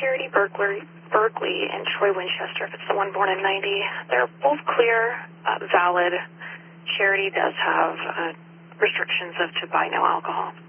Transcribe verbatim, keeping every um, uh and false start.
Charity Berkeley, Berkeley and Troy Winchester, if it's the one born in ninety. They're both clear, uh, valid. Charity does have uh, restrictions of to buy no alcohol.